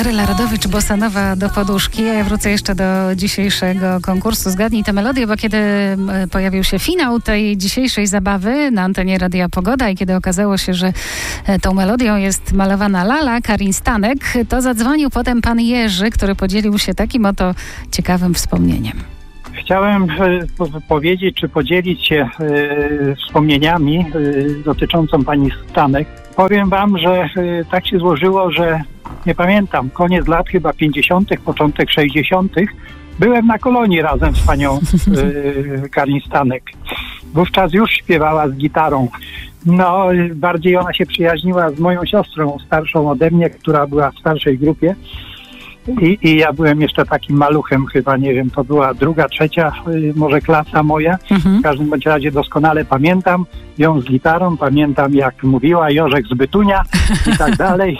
Maryla Rodowicz, Bossa Nowa do poduszki. Ja wrócę jeszcze do dzisiejszego konkursu Zgadnij tę melodię, bo kiedy pojawił się finał tej dzisiejszej zabawy na antenie Radia Pogoda i kiedy okazało się, że tą melodią jest malowana lala, Karin Stanek, to zadzwonił potem pan Jerzy, który podzielił się takim oto ciekawym wspomnieniem. Chciałem powiedzieć, czy podzielić się wspomnieniami dotyczącą pani Stanek. Powiem wam, że tak się złożyło, że nie pamiętam, koniec lat chyba 50., początek 60. byłem na kolonii razem z panią Karin Stanek. Wówczas już śpiewała z gitarą. No, bardziej ona się przyjaźniła z moją siostrą, starszą ode mnie, która była w starszej grupie. I ja byłem jeszcze takim maluchem chyba, nie wiem, to była druga, trzecia, może klasa moja. W każdym bądź razie doskonale pamiętam ją z gitarą, pamiętam jak mówiła Jorzek z Bytunia i tak dalej.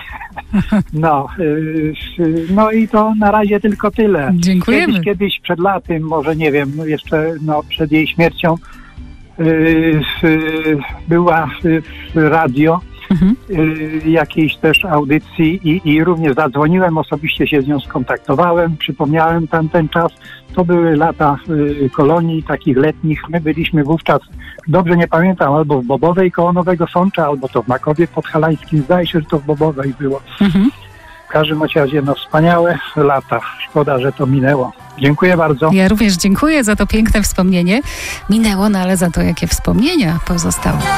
No i to na razie tylko tyle. Dziękujemy. Kiedyś przed laty, może nie wiem, jeszcze przed jej śmiercią była w radio jakiejś też audycji i również zadzwoniłem, osobiście się z nią skontaktowałem, przypomniałem tamten czas. To były lata kolonii takich letnich. My byliśmy wówczas, dobrze nie pamiętam, albo w Bobowej koło Nowego Sącza, albo to w Makowie Podhalańskim. Zdaje się, że to w Bobowej było. W każdym razie, wspaniałe lata. Szkoda, że to minęło. Dziękuję bardzo. Ja również dziękuję za to piękne wspomnienie. Minęło, ale za to jakie wspomnienia pozostały.